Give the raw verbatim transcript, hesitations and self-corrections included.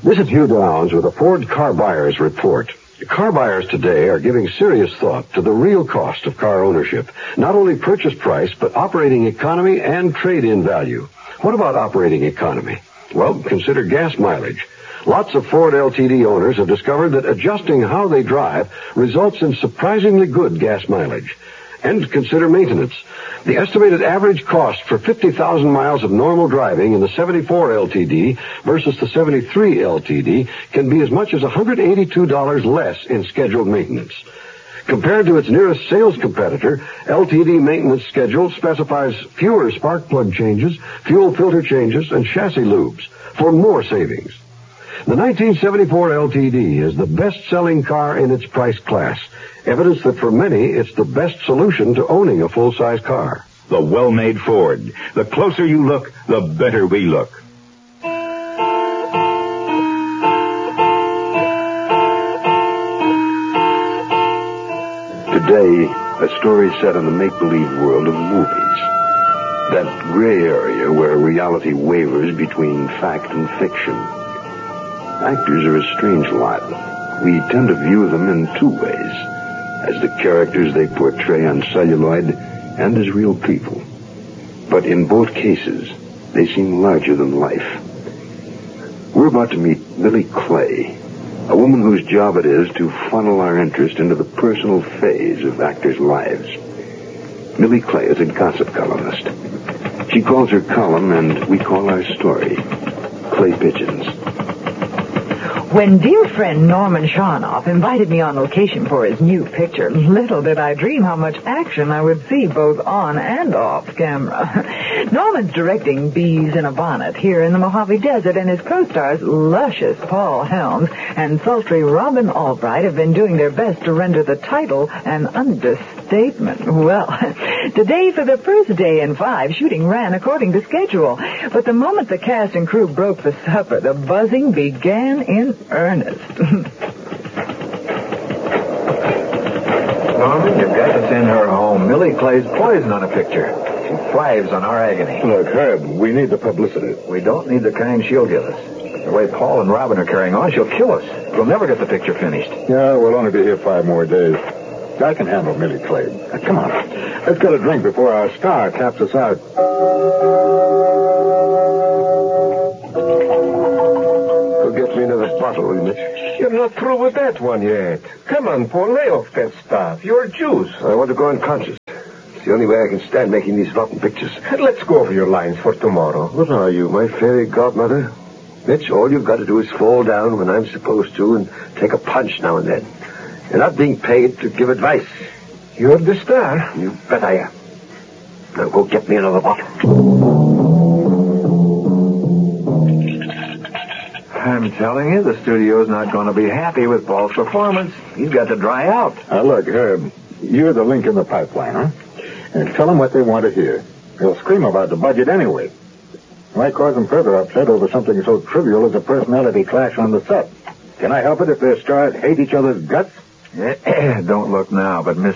This is Hugh Downs with a Ford Car Buyers Report. Car buyers today are giving serious thought to the real cost of car ownership. Not only purchase price, but operating economy and trade-in value. What about operating economy? Well, consider gas mileage. Lots of Ford L T D owners have discovered that adjusting how they drive results in surprisingly good gas mileage. And consider maintenance. The estimated average cost for fifty thousand miles of normal driving in the seventy-four L T D versus the seventy-three L T D can be as much as one hundred eighty-two dollars less in scheduled maintenance. Compared to its nearest sales competitor, L T D maintenance schedule specifies fewer spark plug changes, fuel filter changes, and chassis lubes for more savings. The nineteen seventy-four L T D is the best-selling car in its price class. Evidence that for many, it's the best solution to owning a full-size car. The well-made Ford. The closer you look, the better we look. Today, a story set in the make-believe world of movies. That gray area where reality wavers between fact and fiction. Actors are a strange lot. We tend to view them in two ways. As the characters they portray on celluloid and as real people. But in both cases, they seem larger than life. We're about to meet Millie Clay, a woman whose job it is to funnel our interest into the personal phase of actors' lives. Millie Clay is a gossip columnist. She calls her column, and we call our story, Clay Pigeons. When dear friend Norman Sharnoff invited me on location for his new picture, little did I dream how much action I would see both on and off camera. Norman's directing Bees in a Bonnet here in the Mojave Desert, and his co-stars, luscious Paul Helms and sultry Robin Albright, have been doing their best to render the title an understatement. Well, today, for the first day in five, shooting ran according to schedule. But the moment the cast and crew broke for supper, the buzzing began in earnest. Norman, you've got to send her home. Millie Clay's poison on a picture. She thrives on our agony. Look, Herb, we need the publicity. We don't need the kind she'll give us. The way Paul and Robin are carrying on, she'll kill us. We'll never get the picture finished. Yeah, we'll only be here five more days. I can handle Millie Clay. Now, come on. Let's get a drink before our star taps us out. Get me another bottle, will you, Mitch? You're not through with that one yet. Come on, Paul, lay off that stuff. You're juice. I want to go unconscious. It's the only way I can stand making these rotten pictures. Let's go over your lines for tomorrow. What are you, my fairy godmother? Mitch, all you've got to do is fall down when I'm supposed to and take a punch now and then. You're not being paid to give advice. You're the star. You bet I am. Now go get me another bottle. I'm telling you, the studio's not going to be happy with Paul's performance. He's got to dry out. Now, look, Herb, you're the link in the pipeline, huh? And tell them what they want to hear. They'll scream about the budget anyway. Why cause them further upset over something so trivial as a personality clash on the set? Can I help it if their stars hate each other's guts? Don't look now, but Miss